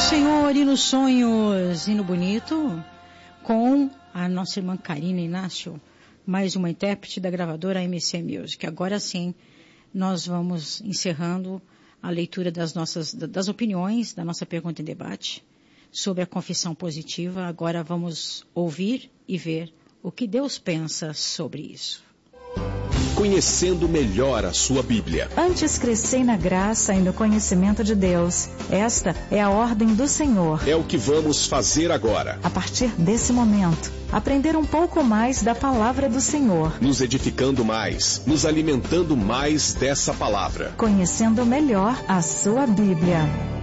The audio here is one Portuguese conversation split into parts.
Senhor, e nos sonhos, e no bonito, com a nossa irmã Karina Inácio, mais uma intérprete da gravadora MC Music. Agora sim, nós vamos encerrando a leitura das opiniões, da nossa pergunta em debate sobre a confissão positiva. Agora vamos ouvir e ver o que Deus pensa sobre isso. Conhecendo melhor a sua Bíblia. Antes crescei na graça e no conhecimento de Deus. Esta é a ordem do Senhor. É o que vamos fazer agora. A partir desse momento, aprender um pouco mais da palavra do Senhor. Nos edificando mais, nos alimentando mais dessa palavra. Conhecendo melhor a sua Bíblia.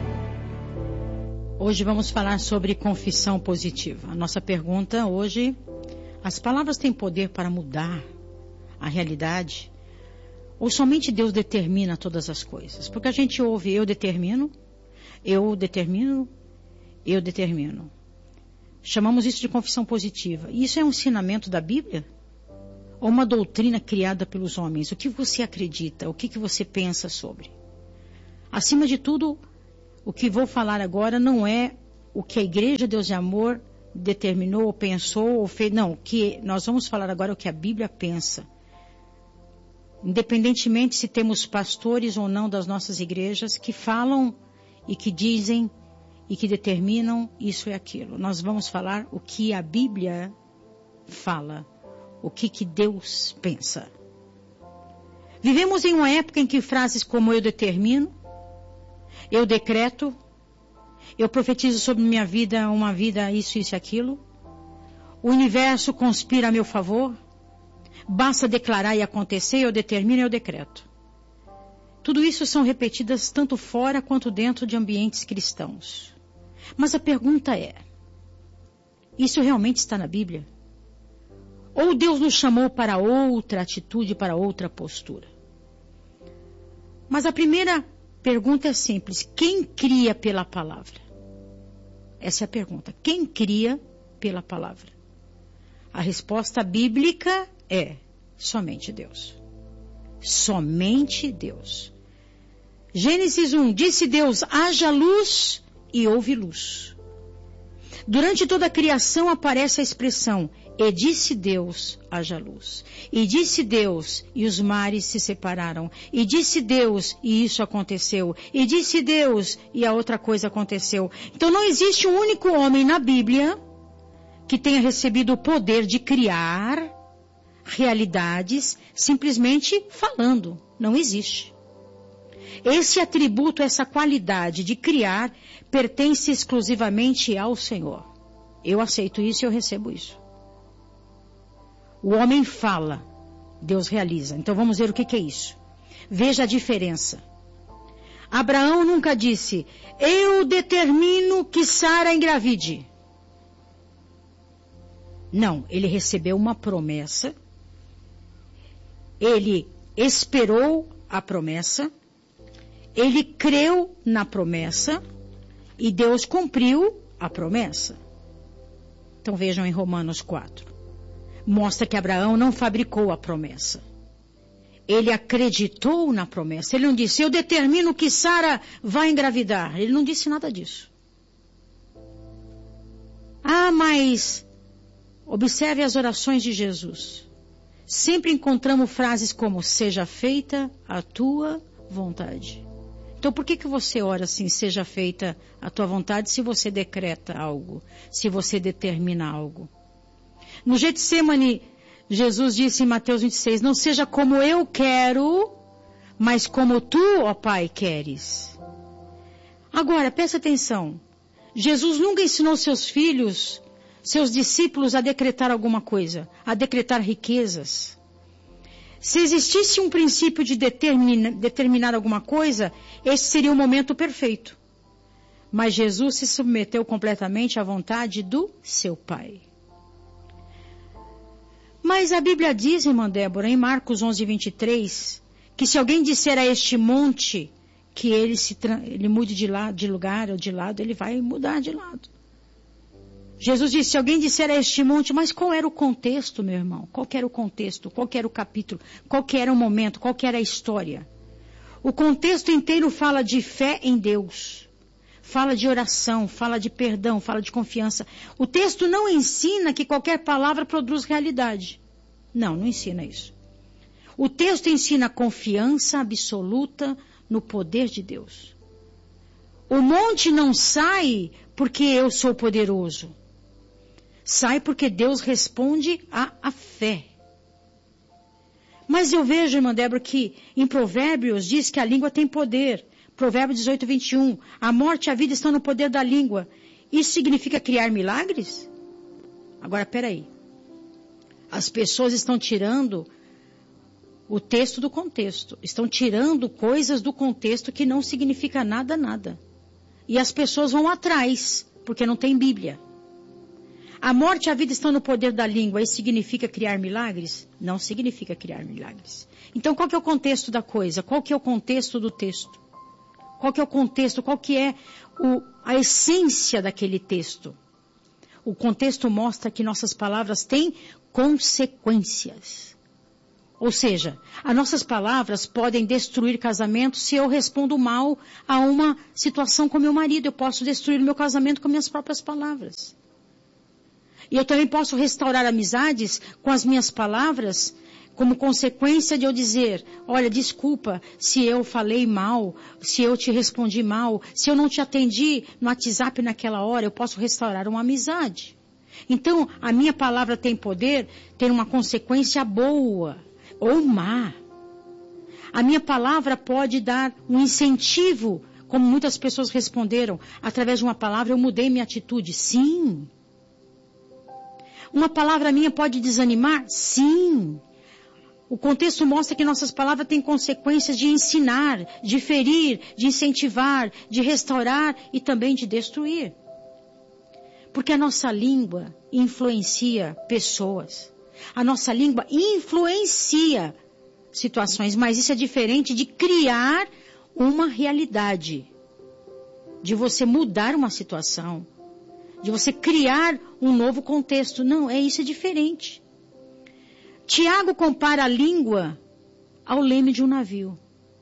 Hoje vamos falar sobre confissão positiva. A nossa pergunta hoje: as palavras têm poder para mudar a realidade? Ou somente Deus determina todas as coisas? Porque a gente ouve eu determino, eu determino, eu determino. Chamamos isso de confissão positiva. E isso é um ensinamento da Bíblia? Ou uma doutrina criada pelos homens? O que você acredita? O que você pensa sobre? Acima de tudo, o que vou falar agora não é o que a Igreja Deus de Amor determinou, ou pensou, ou fez. Não, que nós vamos falar agora o que a Bíblia pensa. Independentemente se temos pastores ou não das nossas igrejas que falam e que dizem e que determinam isso e aquilo. Nós vamos falar o que a Bíblia fala, o que Deus pensa. Vivemos em uma época em que frases como eu determino, eu decreto, eu profetizo sobre minha vida, uma vida isso e aquilo, o universo conspira a meu favor, basta declarar e acontecer, eu determino e eu decreto. Tudo isso são repetidas tanto fora quanto dentro de ambientes cristãos. Mas a pergunta é: isso realmente está na Bíblia? Ou Deus nos chamou para outra atitude, para outra postura? Mas a primeira pergunta é simples: quem cria pela palavra? Essa é a pergunta. Quem cria pela palavra? A resposta bíblica é somente Deus. Somente Deus. Gênesis 1, disse Deus, haja luz e houve luz. Durante toda a criação aparece a expressão, e disse Deus, haja luz. E disse Deus, e os mares se separaram. E disse Deus, e isso aconteceu. E disse Deus, e a outra coisa aconteceu. Então não existe um único homem na Bíblia que tenha recebido o poder de criar realidades simplesmente falando. Não existe. Esse atributo, essa qualidade de criar, pertence exclusivamente ao Senhor. Eu aceito isso e eu recebo isso. O homem fala, Deus realiza. Então vamos ver o que é isso. Veja a diferença. Abraão nunca disse, eu determino que Sara engravide. Não, ele recebeu uma promessa. Ele esperou a promessa, ele creu na promessa e Deus cumpriu a promessa. Então vejam em Romanos 4. Mostra que Abraão não fabricou a promessa. Ele acreditou na promessa. Ele não disse, eu determino que Sara vai engravidar. Ele não disse nada disso. Ah, mas observe as orações de Jesus. Sempre encontramos frases como, seja feita a tua vontade. Então por que você ora assim, seja feita a tua vontade, se você decreta algo, se você determina algo? No Getsemane, Jesus disse em Mateus 26, não seja como eu quero, mas como tu, ó Pai, queres. Agora, presta atenção. Jesus nunca ensinou seus filhos, seus discípulos a decretar alguma coisa, a decretar riquezas. Se existisse um princípio de determinar alguma coisa, esse seria o momento perfeito. Mas Jesus se submeteu completamente à vontade do seu Pai. Mas a Bíblia diz, irmã Débora, em Marcos 11:23, que se alguém disser a este monte que ele mude de lugar ou de lado, ele vai mudar de lado. Jesus disse, se alguém disser a este monte, mas qual era o contexto, meu irmão? Qual era o contexto? Qual era o capítulo? Qual era o momento? Qual era a história? O contexto inteiro fala de fé em Deus. fala de oração, fala de perdão, fala de confiança. O texto não ensina que qualquer palavra produz realidade. Não ensina isso. O texto ensina confiança absoluta no poder de Deus. O monte não sai porque eu sou poderoso. Sai porque Deus responde à fé. Mas eu vejo, irmã Débora, que em Provérbios diz que a língua tem poder. Provérbios 18, 21. A morte e a vida estão no poder da língua. Isso significa criar milagres? Agora, peraí. As pessoas estão tirando o texto do contexto. Estão tirando coisas do contexto que não significa nada, nada. E as pessoas vão atrás, porque não tem Bíblia. A morte e a vida estão no poder da língua. Isso significa criar milagres? Não significa criar milagres. Então, qual que é o contexto da coisa? Qual que é o contexto do texto? Qual que é o contexto? Qual que é a essência daquele texto? O contexto mostra que nossas palavras têm consequências. Ou seja, as nossas palavras podem destruir casamentos se eu respondo mal a uma situação com meu marido. Eu posso destruir o meu casamento com minhas próprias palavras. E eu também posso restaurar amizades com as minhas palavras, como consequência de eu dizer, olha, desculpa se eu falei mal, se eu te respondi mal, se eu não te atendi no WhatsApp naquela hora, eu posso restaurar uma amizade. Então, a minha palavra tem poder, tem uma consequência boa ou má. A minha palavra pode dar um incentivo, como muitas pessoas responderam, através de uma palavra eu mudei minha atitude. Sim. Uma palavra minha pode desanimar? Sim. O contexto mostra que nossas palavras têm consequências de ensinar, de ferir, de incentivar, de restaurar e também de destruir. Porque a nossa língua influencia pessoas. A nossa língua influencia situações, mas isso é diferente de criar uma realidade. De você mudar uma situação. De você criar um novo contexto. Não, isso é diferente. Tiago compara a língua ao leme de um navio.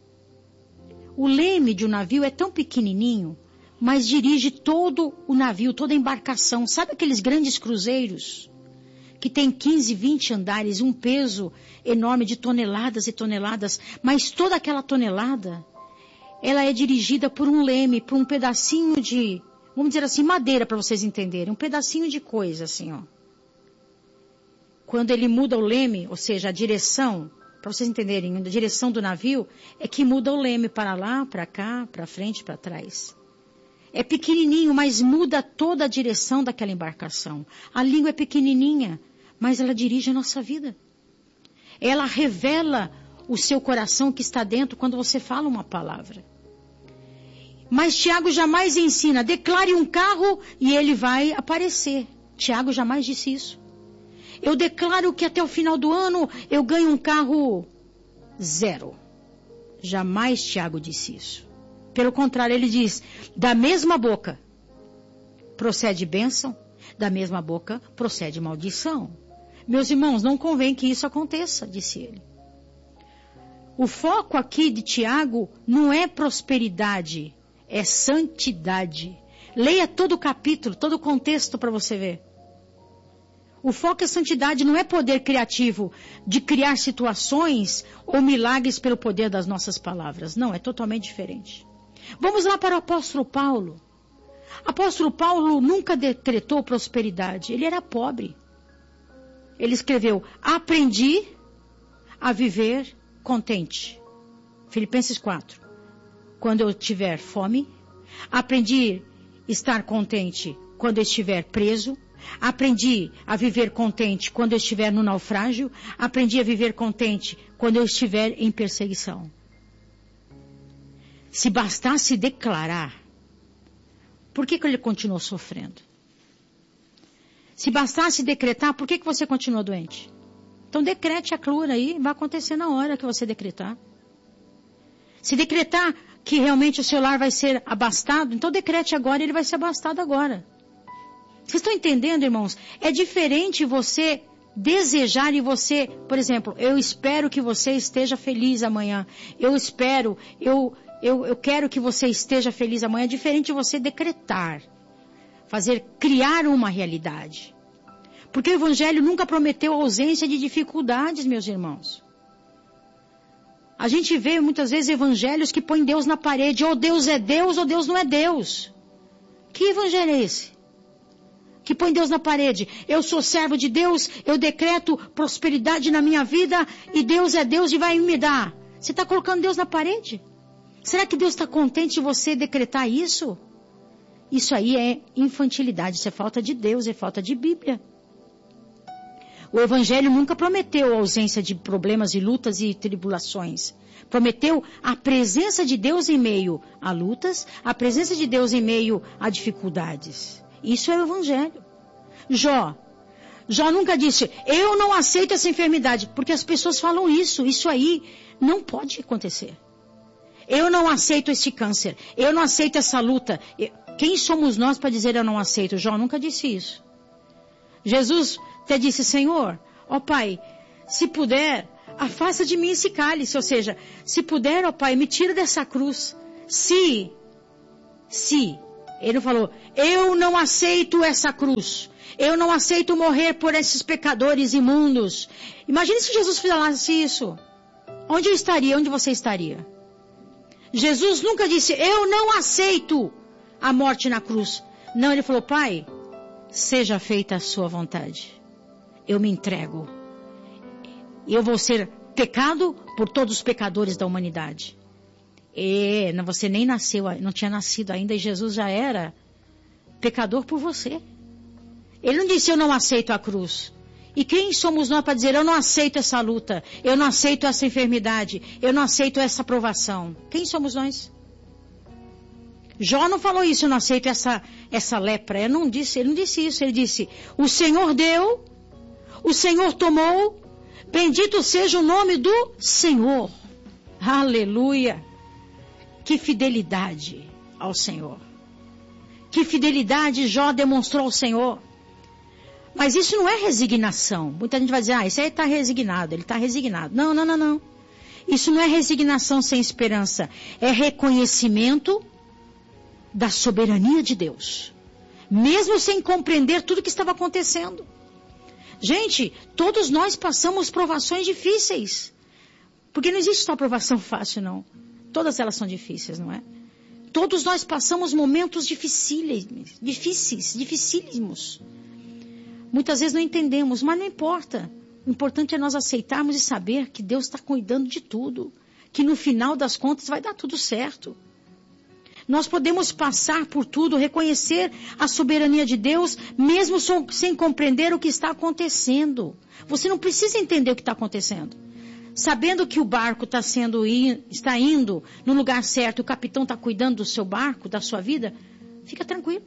O leme de um navio é tão pequenininho, mas dirige todo o navio, toda a embarcação. Sabe aqueles grandes cruzeiros que tem 15, 20 andares, um peso enorme de toneladas e toneladas, mas toda aquela tonelada, ela é dirigida por um leme, por um pedacinho de, vamos dizer assim, madeira para vocês entenderem, um pedacinho de coisa assim, ó. Quando ele muda o leme, ou seja, a direção, para vocês entenderem, a direção do navio, é que muda o leme para lá, para cá, para frente, para trás. É pequenininho, mas muda toda a direção daquela embarcação. A língua é pequenininha, mas ela dirige a nossa vida. Ela revela o seu coração que está dentro quando você fala uma palavra. Mas Tiago jamais ensina, declare um carro e ele vai aparecer. Tiago jamais disse isso. Eu declaro que até o final do ano eu ganho um carro 0. Jamais Tiago disse isso. Pelo contrário, ele diz, da mesma boca procede bênção, da mesma boca procede maldição. Meus irmãos, não convém que isso aconteça, disse ele. O foco aqui de Tiago não é prosperidade, é santidade. Leia todo o capítulo, todo o contexto para você ver. O foco é santidade, não é poder criativo de criar situações ou milagres pelo poder das nossas palavras. Não, é totalmente diferente. Vamos lá para o apóstolo Paulo. Apóstolo Paulo nunca decretou prosperidade, ele era pobre. Ele escreveu, aprendi a viver contente. Filipenses 4. Quando eu tiver fome, aprendi a estar contente quando eu estiver preso. Aprendi a viver contente quando eu estiver no naufrágio. Aprendi a viver contente quando eu estiver em perseguição. Se bastasse declarar, por que ele continuou sofrendo? Se bastasse decretar, por que você continuou doente? Então decrete a cura aí, vai acontecer na hora que você decretar. Se decretar que realmente o seu lar vai ser abastado, então decrete agora e ele vai ser abastado agora. Vocês estão entendendo, irmãos? É diferente você desejar e você, por exemplo, eu espero que você esteja feliz amanhã. Eu espero, eu quero que você esteja feliz amanhã, é diferente de você decretar, criar uma realidade. Porque o Evangelho nunca prometeu ausência de dificuldades, meus irmãos. A gente vê muitas vezes evangelhos que põem Deus na parede, ou Deus é Deus, ou Deus não é Deus. Que evangelho é esse? Que põe Deus na parede. Eu sou servo de Deus, eu decreto prosperidade na minha vida, e Deus é Deus e vai me dar. Você está colocando Deus na parede? Será que Deus está contente de você decretar isso? Isso aí é infantilidade, isso é falta de Deus, é falta de Bíblia. O Evangelho nunca prometeu a ausência de problemas e lutas e tribulações. Prometeu a presença de Deus em meio a lutas, a presença de Deus em meio a dificuldades. Isso é o Evangelho. Jó nunca disse, eu não aceito essa enfermidade, porque as pessoas falam isso aí não pode acontecer. Eu não aceito esse câncer, eu não aceito essa luta. Quem somos nós para dizer eu não aceito? Jó nunca disse isso. Jesus até disse, Senhor, ó Pai, se puder, afasta de mim esse cálice. Ou seja, se puder, ó Pai, me tira dessa cruz. Se. Ele não falou, eu não aceito essa cruz. Eu não aceito morrer por esses pecadores imundos. Imagine se Jesus falasse isso. Onde eu estaria? Onde você estaria? Jesus nunca disse, eu não aceito a morte na cruz. Não, ele falou, Pai, seja feita a sua vontade. Eu me entrego. Eu vou ser pecado por todos os pecadores da humanidade. Você nem nasceu, não tinha nascido ainda e Jesus já era pecador por você. Ele não disse, eu não aceito a cruz. E quem somos nós para dizer, eu não aceito essa luta, eu não aceito essa enfermidade, eu não aceito essa provação? Quem somos nós? Jó não falou isso, eu não aceito essa lepra. Ele não disse isso, ele disse, o Senhor deu, o Senhor tomou, bendito seja o nome do Senhor. Aleluia! Que fidelidade ao Senhor. Que fidelidade Jó demonstrou ao Senhor. Mas isso não é resignação. Muita gente vai dizer, esse aí está resignado, ele está resignado. Não. Isso não é resignação sem esperança. É reconhecimento da soberania de Deus. Mesmo sem compreender tudo o que estava acontecendo. Gente, todos nós passamos provações difíceis. Porque não existe só provação fácil, não. Todas elas são difíceis, não é? Todos nós passamos momentos dificílimos. Muitas vezes não entendemos, mas não importa. O importante é nós aceitarmos e saber que Deus está cuidando de tudo. Que no final das contas vai dar tudo certo. Nós podemos passar por tudo, reconhecer a soberania de Deus, mesmo sem compreender o que está acontecendo. Você não precisa entender o que está acontecendo. Sabendo que o barco está indo no lugar certo, o capitão está cuidando do seu barco, da sua vida, fica tranquilo.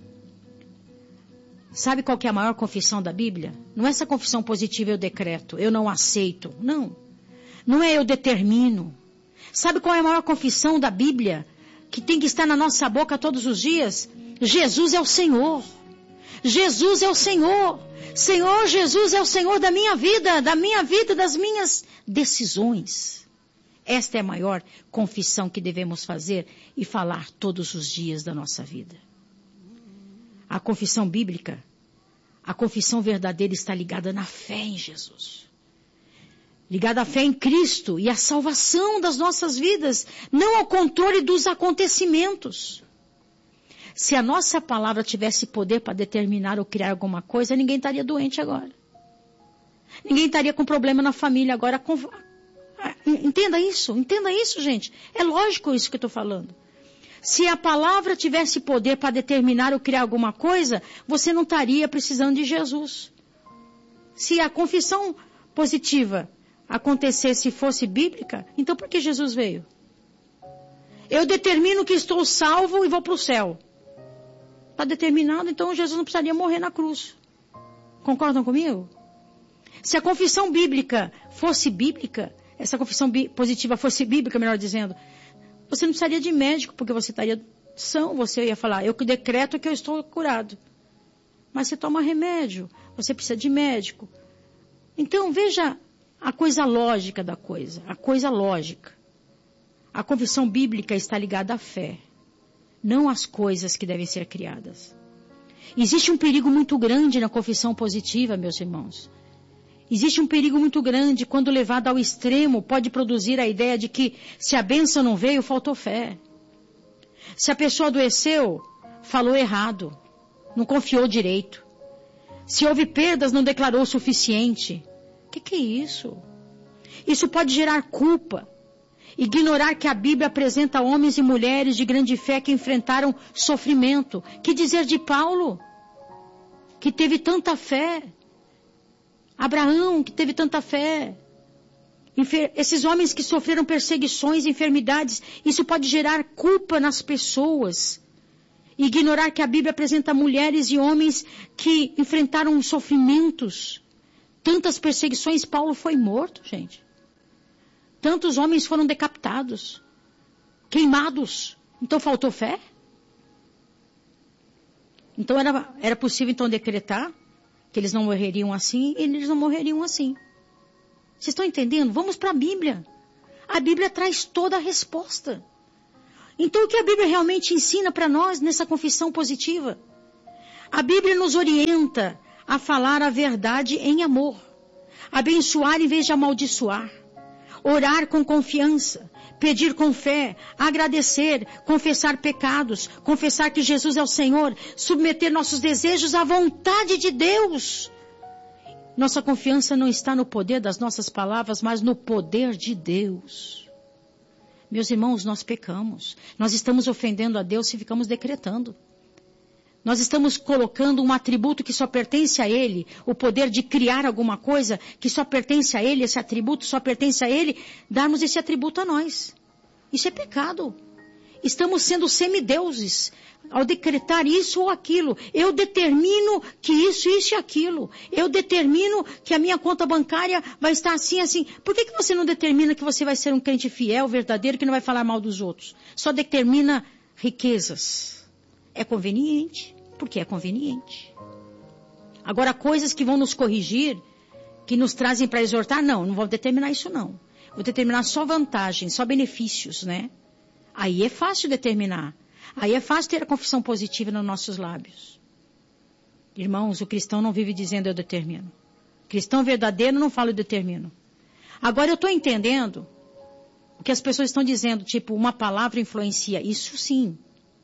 Sabe qual que é a maior confissão da Bíblia? Não é essa confissão positiva, eu decreto, eu não aceito. Não é eu determino. Sabe qual é a maior confissão da Bíblia? Que tem que estar na nossa boca todos os dias? Jesus é o Senhor. Jesus é o Senhor. Senhor Jesus é o Senhor da minha vida, das minhas decisões. Esta é a maior confissão que devemos fazer e falar todos os dias da nossa vida. A confissão bíblica, a confissão verdadeira está ligada na fé em Jesus. Ligada à fé em Cristo e à salvação das nossas vidas, não ao controle dos acontecimentos. Se a nossa palavra tivesse poder para determinar ou criar alguma coisa, ninguém estaria doente agora. Ninguém estaria com problema na família agora. Entenda isso, gente. É lógico isso que eu estou falando. Se a palavra tivesse poder para determinar ou criar alguma coisa, você não estaria precisando de Jesus. Se a confissão positiva acontecesse e fosse bíblica, então por que Jesus veio? Eu determino que estou salvo e vou para o céu. Está determinado, então Jesus não precisaria morrer na cruz. Concordam comigo? Se a confissão bíblica fosse bíblica, essa confissão positiva fosse bíblica, melhor dizendo, você não precisaria de médico, porque você estaria são, você ia falar, eu decreto que eu estou curado. Mas você toma remédio, você precisa de médico. Então, veja a coisa lógica da coisa, a coisa lógica. A confissão bíblica está ligada à fé, não às coisas que devem ser criadas. Existe um perigo muito grande na confissão positiva, meus irmãos. Existe um perigo muito grande quando levado ao extremo, pode produzir a ideia de que se a bênção não veio, faltou fé. Se a pessoa adoeceu, falou errado, não confiou direito. Se houve perdas, não declarou o suficiente. O que é isso? Isso pode gerar culpa. Ignorar que a Bíblia apresenta homens e mulheres de grande fé que enfrentaram sofrimento. Que dizer de Paulo, que teve tanta fé? Abraão, que teve tanta fé? Esses homens que sofreram perseguições, enfermidades, isso pode gerar culpa nas pessoas. Ignorar que a Bíblia apresenta mulheres e homens que enfrentaram sofrimentos. Tantas perseguições, Paulo foi morto, gente. Tantos homens foram decapitados, queimados. Então faltou fé? Então era possível então decretar que eles não morreriam assim e eles não morreriam assim. Vocês estão entendendo? Vamos para a Bíblia. A Bíblia traz toda a resposta. Então o que a Bíblia realmente ensina para nós nessa confissão positiva? A Bíblia nos orienta a falar a verdade em amor. Abençoar em vez de amaldiçoar. Orar com confiança, pedir com fé, agradecer, confessar pecados, confessar que Jesus é o Senhor, submeter nossos desejos à vontade de Deus. Nossa confiança não está no poder das nossas palavras, mas no poder de Deus. Meus irmãos, nós pecamos. Nós estamos ofendendo a Deus se ficamos decretando. Nós estamos colocando um atributo que só pertence a Ele, o poder de criar alguma coisa que só pertence a Ele, esse atributo só pertence a Ele, darmos esse atributo a nós. Isso é pecado. Estamos sendo semideuses ao decretar isso ou aquilo. Eu determino que isso e aquilo. Eu determino que a minha conta bancária vai estar assim, assim. Por que você não determina que você vai ser um crente fiel, verdadeiro, que não vai falar mal dos outros? Só determina riquezas. É conveniente. Porque é conveniente. Agora, coisas que vão nos corrigir, que nos trazem para exortar, não vou determinar isso não. Vou determinar só vantagens, só benefícios, né? Aí é fácil determinar. Aí é fácil ter a confissão positiva nos nossos lábios. Irmãos, o cristão não vive dizendo eu determino. O cristão verdadeiro não fala eu determino. Agora eu estou entendendo o que as pessoas estão dizendo, tipo, uma palavra influencia. Isso sim.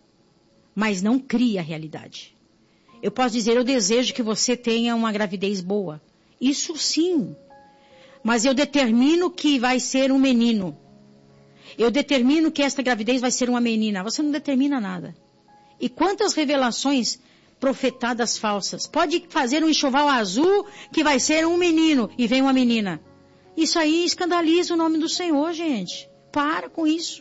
Mas não cria a realidade. Eu posso dizer, eu desejo que você tenha uma gravidez boa. Isso sim. Mas eu determino que vai ser um menino. Eu determino que esta gravidez vai ser uma menina. Você não determina nada. E quantas revelações profetadas falsas? Pode fazer um enxoval azul que vai ser um menino e vem uma menina. Isso aí escandaliza o nome do Senhor, gente. Para com isso.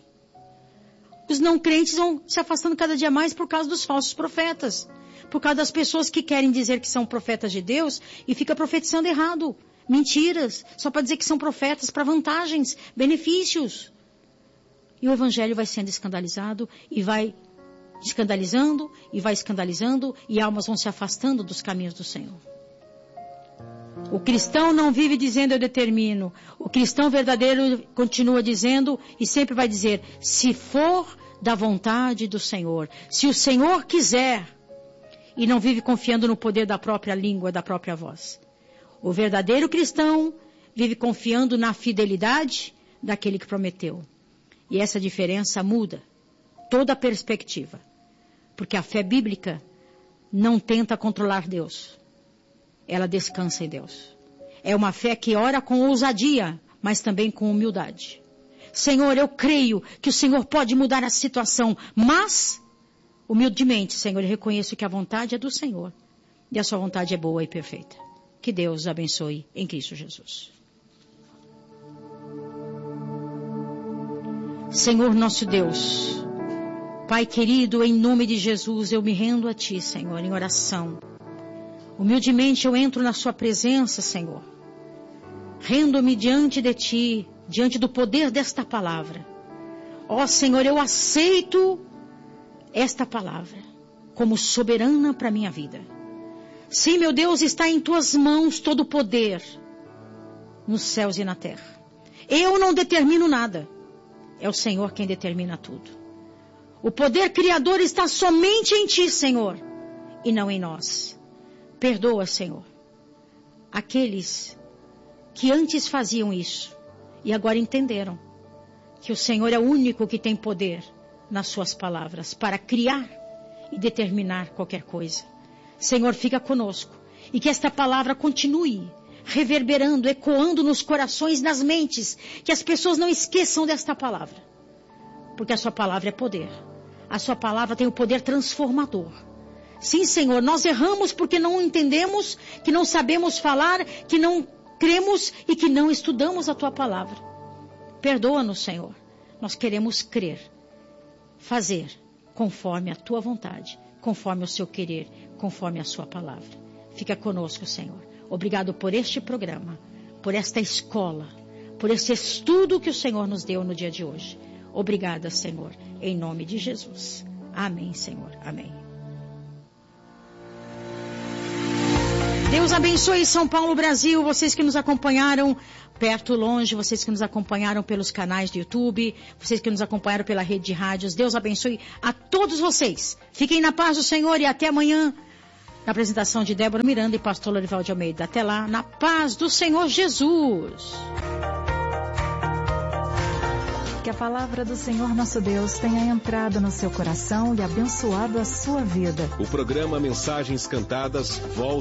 Os não crentes vão se afastando cada dia mais por causa dos falsos profetas. Por causa das pessoas que querem dizer que são profetas de Deus e fica profetizando errado. Mentiras. Só para dizer que são profetas para vantagens, benefícios. E o evangelho vai sendo escandalizado e vai escandalizando e vai escandalizando e almas vão se afastando dos caminhos do Senhor. O cristão não vive dizendo eu determino. O cristão verdadeiro continua dizendo e sempre vai dizer, se for da vontade do Senhor, se o Senhor quiser, e não vive confiando no poder da própria língua, da própria voz. O verdadeiro cristão vive confiando na fidelidade daquele que prometeu. E essa diferença muda toda a perspectiva. Porque a fé bíblica não tenta controlar Deus. Ela descansa em Deus. É uma fé que ora com ousadia, mas também com humildade. Senhor, eu creio que o Senhor pode mudar a situação, mas, humildemente, Senhor, eu reconheço que a vontade é do Senhor. E a sua vontade é boa e perfeita. Que Deus abençoe em Cristo Jesus. Senhor nosso Deus, Pai querido, em nome de Jesus, eu me rendo a Ti, Senhor, em oração. Humildemente eu entro na Sua presença, Senhor. Rendo-me diante de Ti, diante do poder desta palavra. Ó Senhor, eu aceito esta palavra como soberana para a minha vida. Sim, meu Deus, está em Tuas mãos todo o poder, nos céus e na terra. Eu não determino nada. É o Senhor quem determina tudo. O poder criador está somente em Ti, Senhor, e não em nós. Perdoa, Senhor, aqueles que antes faziam isso e agora entenderam que o Senhor é o único que tem poder nas suas palavras para criar e determinar qualquer coisa. Senhor, fica conosco e que esta palavra continue reverberando, ecoando nos corações, nas mentes, que as pessoas não esqueçam desta palavra, porque a sua palavra é poder. A sua palavra tem o poder transformador. Sim, Senhor, nós erramos porque não entendemos, que não sabemos falar, que não cremos e que não estudamos a tua palavra. Perdoa-nos, Senhor. Nós queremos crer, fazer conforme a tua vontade, conforme o seu querer, conforme a sua palavra. Fica conosco, Senhor. Obrigado por este programa, por esta escola, por esse estudo que o Senhor nos deu no dia de hoje. Obrigada, Senhor, em nome de Jesus. Amém, Senhor. Amém. Deus abençoe São Paulo, Brasil, vocês que nos acompanharam perto, longe, vocês que nos acompanharam pelos canais do YouTube, vocês que nos acompanharam pela rede de rádios. Deus abençoe a todos vocês. Fiquem na paz do Senhor e até amanhã, na apresentação de Débora Miranda e pastor Lorival de Almeida. Até lá, na paz do Senhor Jesus. Que a palavra do Senhor nosso Deus tenha entrado no seu coração e abençoado a sua vida. O programa Mensagens Cantadas volta